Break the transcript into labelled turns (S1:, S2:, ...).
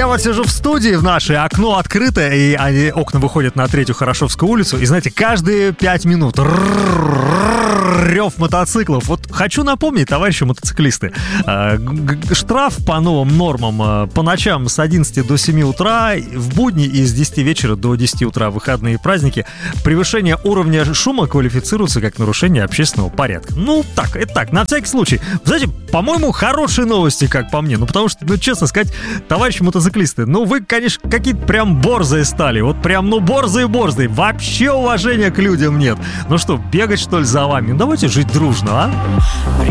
S1: я вот сижу в студии в нашей, окно открыто, и окна выходят на 3-ю Хорошевскую улицу, и, знаете, каждые 5 минут рев мотоциклов. Вот хочу напомнить, товарищи мотоциклисты, штраф по новым нормам по ночам с 11 до 7 утра, в будни и с 10 вечера до 10 утра, выходные и праздники. Превышение уровня шума квалифицируется как нарушение общественного порядка. Ну, так, это так, на всякий случай. Знаете, по-моему, хорошие новости, как по мне. Ну, потому что, ну, честно сказать, товарищи мотоциклисты, ну, вы, конечно, какие-то прям борзые стали. Вот прям, ну, борзые. Вообще уважения к людям нет. Ну что, бегать, что ли, за вами? Ну, давайте жить дружно, а?